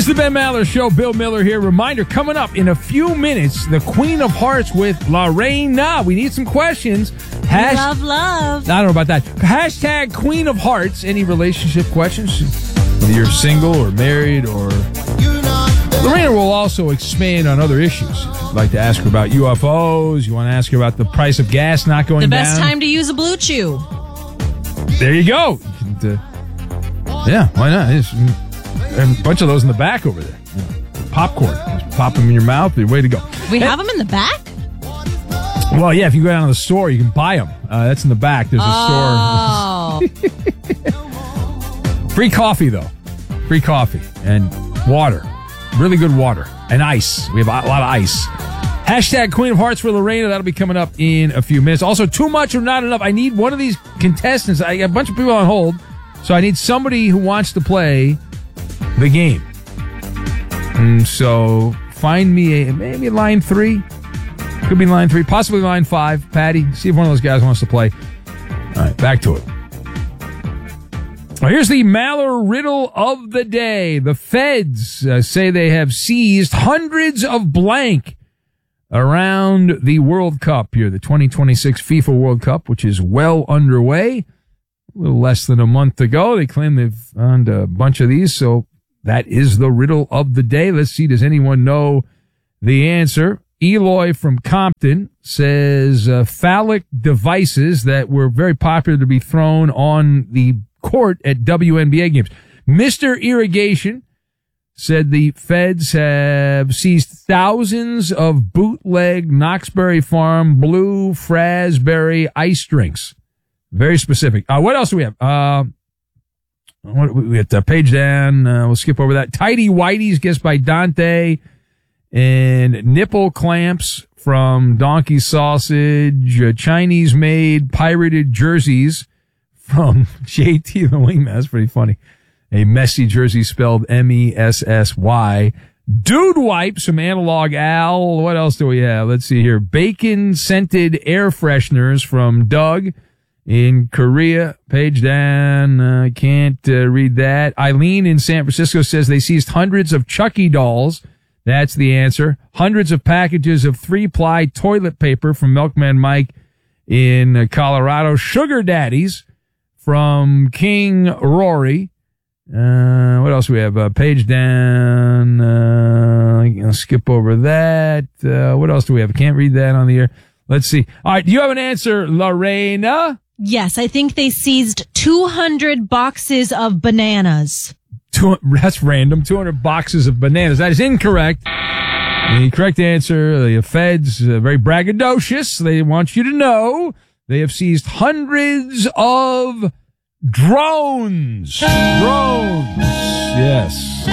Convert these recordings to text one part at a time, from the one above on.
It's the Ben Maller Show. Bill Miller here. Reminder, coming up in a few minutes, the Queen of Hearts with Lorena. We need some questions. Love. I don't know about that. Hashtag Queen of Hearts. Any relationship questions? Whether you're single or married or... Lorena will also expand on other issues. If you'd like to ask her about UFOs, you want to ask her about the price of gas not going down. The best time to use a Blue Chew. There you go. Yeah, why not? There's a bunch of those in the back over there. Popcorn. Just pop them in your mouth. Way to go. We have them in the back? Well, yeah, if you go down to the store, you can buy them. That's in the back. There's a store. Free coffee, though. Free coffee and water. Really good water. And ice. We have a lot of ice. Hashtag Queen of Hearts for Lorena. That'll be coming up in a few minutes. Also, too much or not enough. I need one of these contestants. I got a bunch of people on hold, so I need somebody who wants to play the game. And so find me maybe line 3. Could be line 3, possibly line 5. Patty, see if one of those guys wants to play. All right, back to it. Well, here's the Maller riddle of the day. The feds say they have seized hundreds of blank around the World Cup here, the 2026 FIFA World Cup, which is well underway. A little less than a month ago. They claim they've found a bunch of these, so that is the riddle of the day. Let's see, does anyone know the answer? Eloy from Compton says phallic devices that were very popular to be thrown on the court at WNBA games. Mr. Irrigation said the feds have seized thousands of bootleg Knoxberry Farm blue Frasberry ice drinks. Very specific. What else do we have? We got the page down. We'll skip over that. Tidy Whitey's guessed by Dante. And nipple clamps from Donkey Sausage. Chinese-made pirated jerseys from JT the Wingman. That's pretty funny. A messy jersey spelled Messy. Dude wipes from Analog Al. What else do we have? Let's see here. Bacon-scented air fresheners from Doug in Korea. Page down. Can't read that. Eileen in San Francisco says they seized hundreds of Chucky dolls. That's the answer. Hundreds of packages of 3-ply toilet paper from Milkman Mike in Colorado. Sugar daddies from King Rory. What else do we have? Page down. I'll skip over that. What else do we have? I can't read that on the air. Let's see. All right. Do you have an answer, Lorena? Yes, I think they seized 200 boxes of bananas. That's random. 200 boxes of bananas. That is incorrect. The correct answer, the feds, very braggadocious. They want you to know they have seized hundreds of drones. Drones. Yes.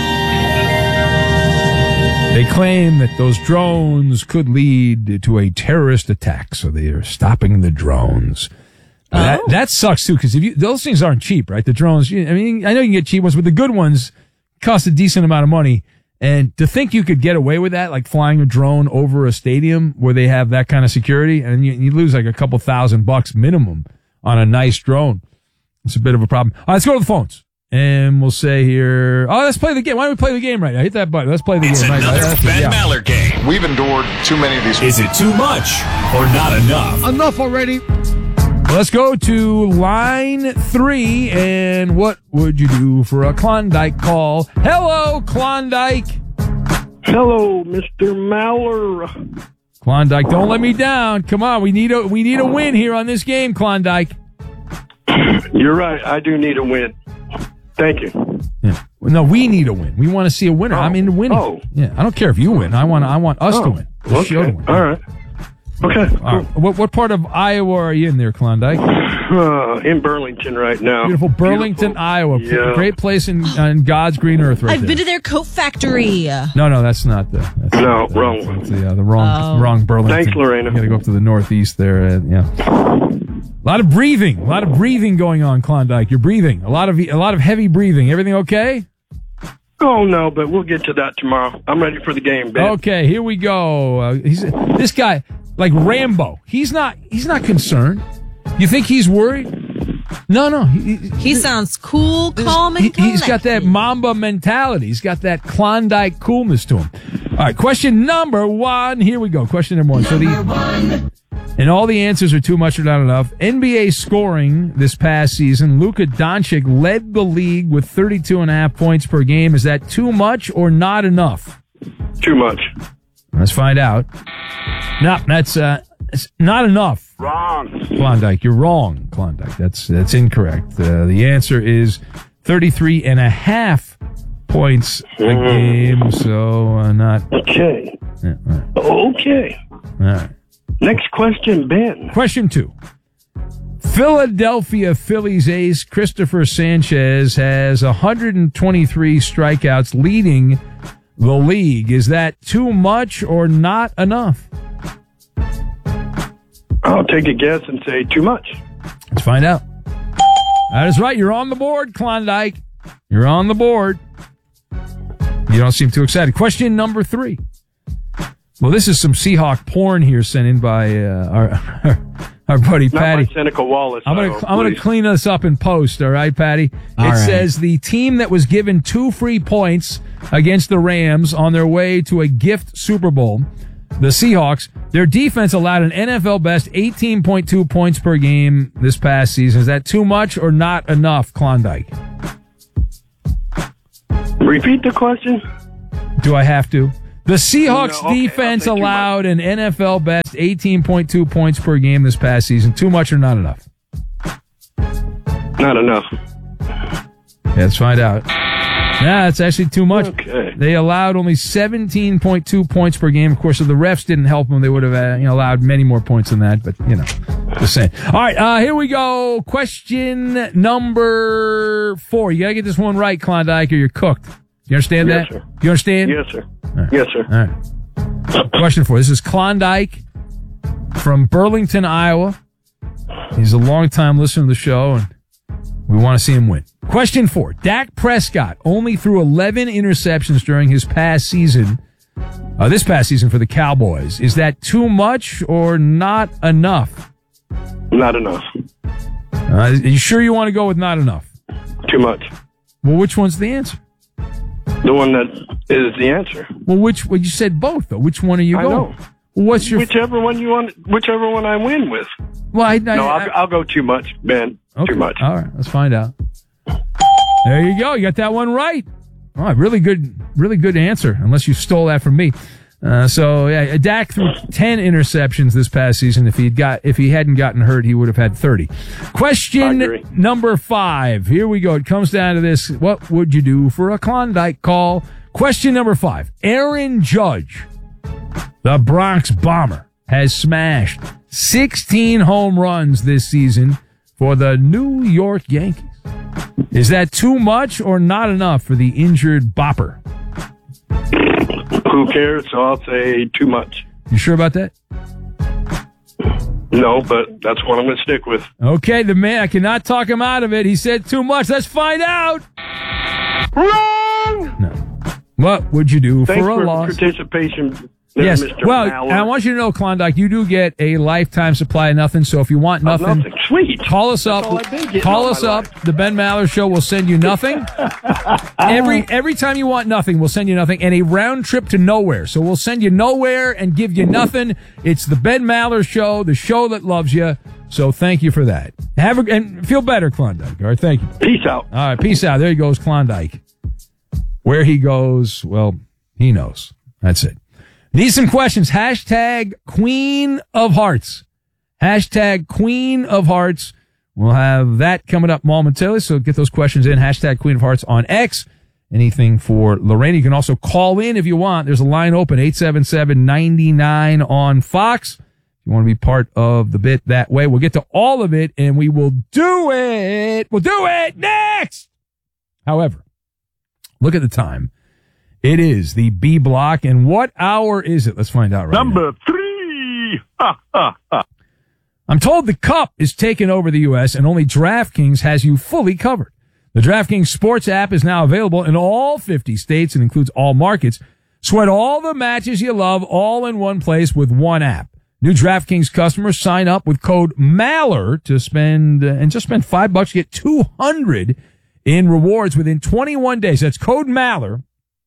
They claim that those drones could lead to a terrorist attack, so they are stopping the drones. That sucks too, because those things aren't cheap, right? The drones. I mean, I know you can get cheap ones, but the good ones cost a decent amount of money. And to think you could get away with that, like flying a drone over a stadium where they have that kind of security, and you lose like a couple $1,000 minimum on a nice drone. It's a bit of a problem. All right, let's go to the phones. And we'll say here, let's play the game. Why don't we play the game right now? Hit that button. Let's play the game right now. It's another Ben Maller game. We've endured too many of these. Is it too much or not enough? Enough already. Let's go to line 3, and what would you do for a Klondike call? Hello, Klondike. Hello, Mr. Maller. Klondike, don't let me down. Come on, we need a win here on this game, Klondike. You're right. I do need a win. Thank you. Yeah. No, we need a win. We want to see a winner. I'm into winning. Oh. Yeah, I don't care if you win. I want us to win. The show to win. All right. Okay. Cool. What part of Iowa are you in there, Klondike? In Burlington right now. Beautiful Burlington, Iowa. Yeah. Great place on God's green earth right I've been to their coat factory. No, that's not the... wrong one. That's the wrong Burlington. Thanks, Lorena. You got to go up to the northeast there. Yeah. A lot of breathing going on, Klondike. You're breathing. A lot of heavy breathing. Everything okay? Oh, no, but we'll get to that tomorrow. I'm ready for the game, Ben. Okay, here we go. This guy, like Rambo, he's not concerned. You think he's worried? No. He sounds cool, calm, and collected. He's got that Mamba mentality. He's got that Klondike coolness to him. All right, question number 1. Here we go. Question number 1. And all the answers are too much or not enough. NBA scoring this past season, Luka Doncic led the league with 32.5 points per game. Is that too much or not enough? Too much. Let's find out. No, that's it's not enough. Wrong. Klondike, you're wrong, Klondike. That's incorrect. The answer is 33.5 points a game, so not... Okay. Yeah, all right. Okay. All right. Next question, Ben. Question 2. Philadelphia Phillies ace Christopher Sanchez has 123 strikeouts, leading the league. Is that too much or not enough? I'll take a guess and say too much. Let's find out. That is right. You're on the board, Klondike. You're on the board. You don't seem too excited. Question number 3. Well, this is some Seahawk porn here sent in by our buddy Patty. Not by Seneca Wallace. I'm gonna clean this up in post. All right, Patty. It says the team that was given 2 free points against the Rams on their way to a gift Super Bowl, the Seahawks, their defense allowed an NFL best 18.2 points per game this past season. Is that too much or not enough, Klondike? Repeat the question. Do I have to? The Seahawks No, okay, defense I'll take too allowed an NFL best 18.2 points per game this past season. Too much or not enough? Not enough. Yeah, let's find out. Yeah, it's actually too much. Okay. They allowed only 17.2 points per game. Of course, if the refs didn't help them, they would have allowed many more points than that. But, just saying. All right, here we go. Question number 4. You got to get this one right, Klondike, or you're cooked. You understand Yes, that? sir. You understand? Yes, sir. Right. Yes, sir. All right. Question 4. This is Klondike from Burlington, Iowa. He's a longtime listener to the show, and we want to see him win. Question 4. Dak Prescott only threw 11 interceptions during his past season, this past season for the Cowboys. Is that too much or not enough? Not enough. Are you sure you want to go with not enough? Too much. Well, which one's the answer? The one that is the answer. Well, you said both, though. Which one are you I going? know. What's your... Whichever one you want, whichever one I win with. Well, I'll go too much, Ben. Okay. Too much. All right, let's find out. There you go. You got that one right. All right, really good answer, unless you stole that from me. Dak threw 10 interceptions this past season. If he hadn't gotten hurt, he would have had 30. Question number 5. Here we go. It comes down to this. What would you do for a Klondike call? Question number 5. Aaron Judge, the Bronx Bomber, has smashed 16 home runs this season for the New York Yankees. Is that too much or not enough for the injured Bopper? Who cares? So I'll say too much. You sure about that? No, but that's what I'm going to stick with. Okay, the man, I cannot talk him out of it. He said too much. Let's find out. Wrong! No. What would you do Thanks for a for loss? participation. Yes. Mr. Well, Mallard. and I want you to know, Klondike, you do get a lifetime supply of nothing. So if you want nothing, Sweet. call us up. all I've been getting Call all us my up. life. The Ben Maller Show will send you nothing. Every time you want nothing, we'll send you nothing, and a round trip to nowhere. So we'll send you nowhere and give you nothing. It's the Ben Maller Show, the show that loves you. So thank you for that. And feel better, Klondike. All right, thank you. Peace out. All right, peace out. There he goes, Klondike. Where he goes, well, he knows. That's it. Need some questions. Hashtag Queen of Hearts. Hashtag Queen of Hearts. We'll have that coming up momentarily, so get those questions in. Hashtag Queen of Hearts on X. Anything for Lorraine. You can also call in if you want. There's a line open, 877-99 on Fox. If you want to be part of the bit that way, we'll get to all of it, and we will do it. We'll do it next. However, look at the time. It is the B block, and what hour is it? Let's find out right now. Number 3. I'm told the Cup is taking over the U.S., and only DraftKings has you fully covered. The DraftKings Sports app is now available in all 50 states and includes all markets. Sweat all the matches you love all in one place with one app. New DraftKings customers sign up with code MALLER to spend $5, get $200 in rewards within 21 days. That's code MALLER,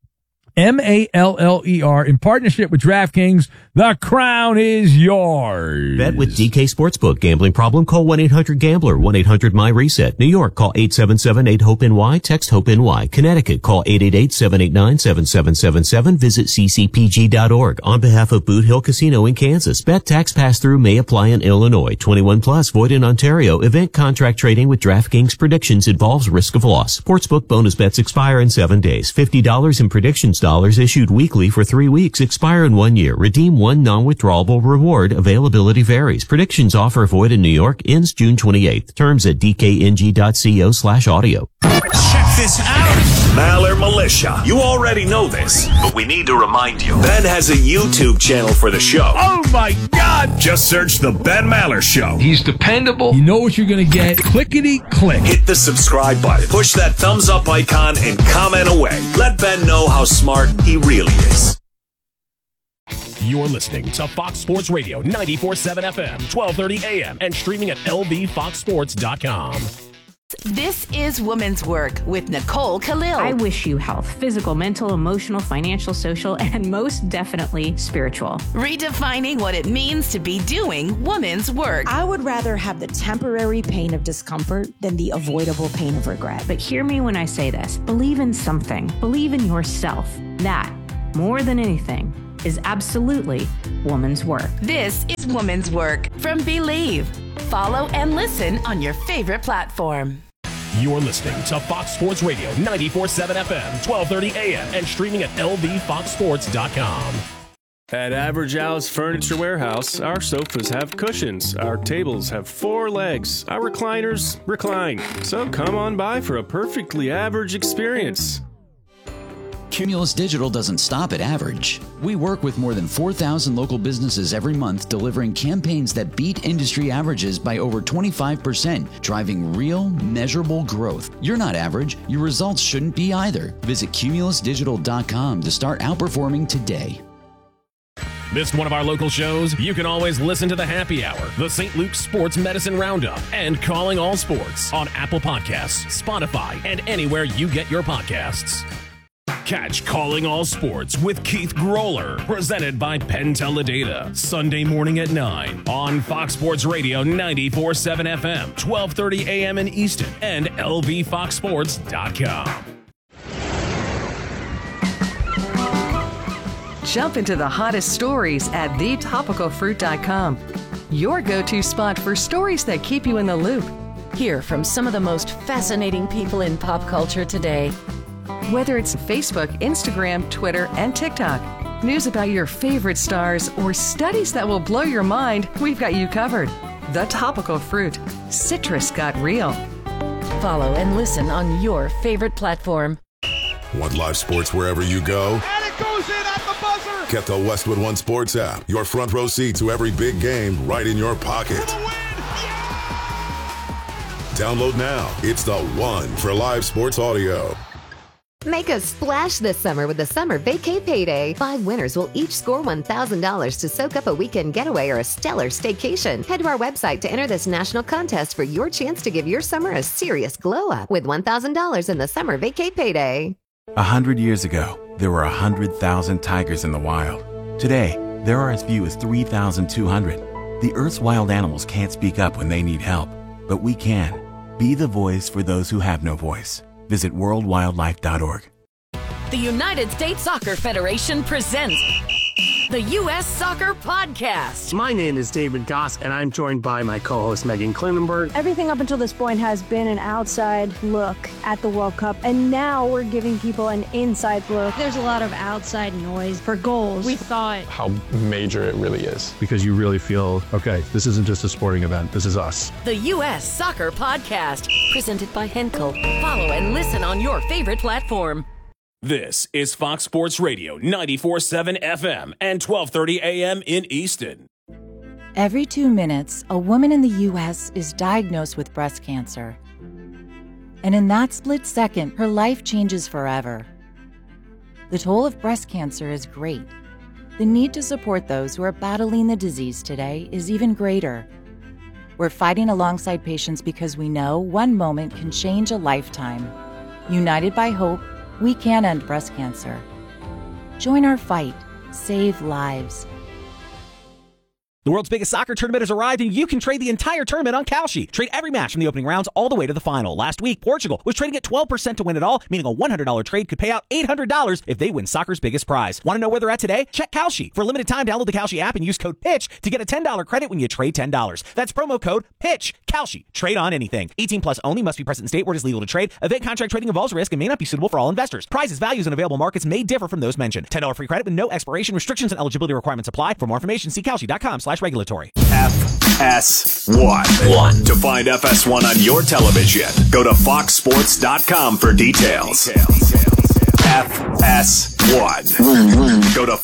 MALLER, in partnership with DraftKings. The crown is yours. Bet with DK Sportsbook. Gambling problem? Call 1-800-GAMBLER. 1-800-MY-RESET. New York, call 877-8-HOPE-NY. Text HOPE-NY. Connecticut, call 888-789-7777. Visit ccpg.org. On behalf of Boot Hill Casino in Kansas, bet tax pass-through may apply in Illinois. 21 plus, void in Ontario. Event contract trading with DraftKings predictions involves risk of loss. Sportsbook bonus bets expire in 7 days. $50 in predictions dollars issued weekly for 3 weeks. Expire in 1 year. Redeem one non-withdrawable reward. Availability varies. Predictions offer void in New York. Ends June 28th. Terms at dkng.co/audio. Check this out. Maller Militia. You already know this, but we need to remind you. Ben has a YouTube channel for the show. Oh my God! Just search The Ben Maller Show. He's dependable. You know what you're going to get. Clickety click. Hit the subscribe button. Push that thumbs up icon and comment away. Let Ben know how smart he really is. You're listening to Fox Sports Radio 94.7 FM, 1230 AM, and streaming at lvfoxsports.com. This is Women's Work with Nicole Khalil. I wish you health, physical, mental, emotional, financial, social, and most definitely spiritual. Redefining what it means to be doing women's work. I would rather have the temporary pain of discomfort than the avoidable pain of regret. But hear me when I say this. Believe in something. Believe in yourself. That, more than anything, is absolutely woman's work. This is Women's Work from Believe. Follow and listen on your favorite platform. You're listening to Fox Sports Radio 94.7 FM, 1230 AM, and streaming at lvfoxsports.com. At Average Al's Furniture Warehouse, our sofas have cushions, our tables have 4 legs, our recliners recline. So come on by for a perfectly average experience. Cumulus Digital doesn't stop at average. We work with more than 4,000 local businesses every month, delivering campaigns that beat industry averages by over 25%, driving real, measurable growth. You're not average. Your results shouldn't be either. Visit cumulusdigital.com to start outperforming today. Missed one of our local shows? You can always listen to the Happy Hour, the St. Luke's Sports Medicine Roundup, and Calling All Sports on Apple Podcasts, Spotify, and anywhere you get your podcasts. Catch Calling All Sports with Keith Groller, presented by Penn Teledata, Sunday morning at 9 on Fox Sports Radio 94.7 FM, 1230 AM in Easton, and lvfoxsports.com. Jump into the hottest stories at thetopicalfruit.com. Your go-to spot for stories that keep you in the loop. Hear from some of the most fascinating people in pop culture today. Whether it's Facebook, Instagram, Twitter, and TikTok, news about your favorite stars, or studies that will blow your mind, we've got you covered. The Topical Fruit. Citrus got real. Follow and listen on your favorite platform. Want live sports wherever you go? And it goes in at the buzzer! Get the Westwood One Sports app. Your front row seat to every big game right in your pocket. Download now. It's the one for live sports audio. Make a splash this summer with the Summer Vacay Payday. 5 winners will each score $1,000 to soak up a weekend getaway or a stellar staycation. Head to our website to enter this national contest for your chance to give your summer a serious glow up with $1,000 in the Summer Vacay Payday. 100 years ago, there were 100,000 tigers in the wild. Today, there are as few as 3,200. The Earth's wild animals can't speak up when they need help, but we can. Be the voice for those who have no voice. Visit worldwildlife.org. The United States Soccer Federation presents the U.S. Soccer Podcast. My name is David Goss, and I'm joined by my co-host Megan Klinenberg. Everything up until this point has been an outside look at the World Cup, and now we're giving people an inside look. There's a lot of outside noise for goals. We thought how major it really is. Because you really feel, okay, this isn't just a sporting event, this is us. The U.S. Soccer Podcast, presented by Henkel. Follow and listen on your favorite platform. This is Fox Sports Radio 94.7 FM and 1230 AM in Easton. Every 2 minutes, a woman in the U.S. is diagnosed with breast cancer. And in that split second, her life changes forever. The toll of breast cancer is great. the need to support those who are battling the disease today is even greater. We're fighting alongside patients because we know one moment can change a lifetime. United by hope, we can end breast cancer. Join our fight. Save lives. The world's biggest soccer tournament has arrived, and you can trade the entire tournament on Kalshi. Trade every match from the opening rounds all the way to the final. Last week, Portugal was trading at 12% to win it all, meaning a $100 trade could pay out $800 if they win soccer's biggest prize. Want to know where they're at today? Check Kalshi. For a limited time, download the Kalshi app and use code PITCH to get a $10 credit when you trade $10. That's promo code PITCH. Kalshi. Trade on anything. 18 plus only. Must be present in state where it is legal to trade. Event contract trading involves risk and may not be suitable for all investors. Prizes, values, and available markets may differ from those mentioned. $10 free credit with no expiration. Restrictions and eligibility requirements apply. For more information, see Kalshi.com/regulatory. FS1. To find FS1 on your television, go to foxsports.com for details. FS1. Go to